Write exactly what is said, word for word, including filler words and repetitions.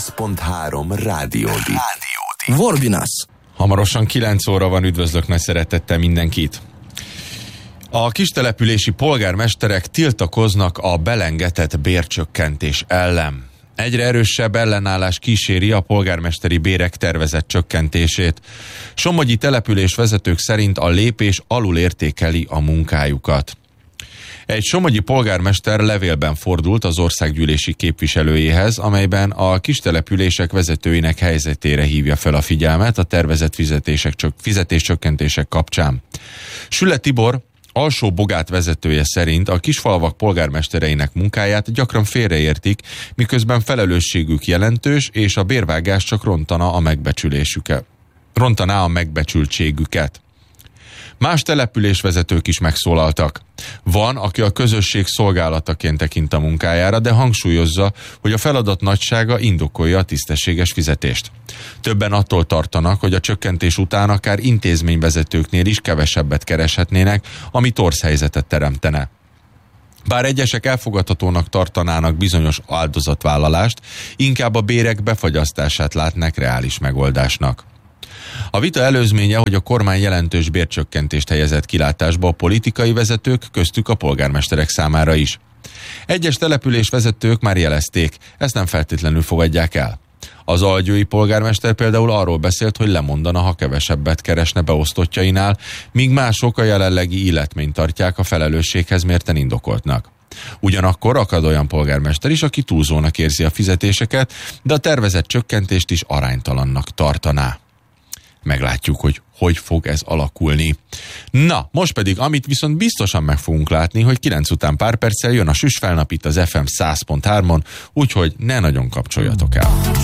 száz pont három Rádiódi. Vorbinas. Hamarosan kilenc óra van, üdvözlök nagy szeretettel mindenkit. A kistelepülési polgármesterek tiltakoznak a belengetett bércsökkentés ellen. Egyre erősebb ellenállás kíséri a polgármesteri bérek tervezett csökkentését. Somogyi település vezetők szerint a lépés alulértékeli a munkájukat. Egy somogyi polgármester levélben fordult az országgyűlési képviselőjéhez, amelyben a kistelepülések vezetőinek helyzetére hívja fel a figyelmet a tervezett fizetések, fizetéscsökkentések kapcsán. Süle Tibor, Alsó-Bogát vezetője szerint a kisfalvak polgármestereinek munkáját gyakran félreértik, miközben felelősségük jelentős, és a bérvágás csak rontana a megbecsülésüket. Rontaná a megbecsültségüket. Más településvezetők is megszólaltak. Van, aki a közösség szolgálataként tekint a munkájára, de hangsúlyozza, hogy a feladat nagysága indokolja a tisztességes fizetést. Többen attól tartanak, hogy a csökkentés után akár intézményvezetőknél is kevesebbet kereshetnének, ami torszhelyzetet teremtene. Bár egyesek elfogadhatónak tartanának bizonyos áldozatvállalást, inkább a bérek befagyasztását látnak reális megoldásnak. A vita előzménye, hogy a kormány jelentős bércsökkentést helyezett kilátásba a politikai vezetők, köztük a polgármesterek számára is. Egyes településvezetők már jelezték, ezt nem feltétlenül fogadják el. Az algyői polgármester például arról beszélt, hogy lemondana, ha kevesebbet keresne beosztottjainál, míg mások a jelenlegi illetményt tartják a felelősséghez mérten indokoltnak. Ugyanakkor akad olyan polgármester is, aki túlzónak érzi a fizetéseket, de a tervezett csökkentést is aránytalannak tartaná. Meglátjuk, hogy hogy fog ez alakulni. Na, most pedig, amit viszont biztosan meg fogunk látni, hogy kilenc után pár perccel jön a Süsfelnap itt az ef em száz pont hármon, úgyhogy ne nagyon kapcsoljatok el.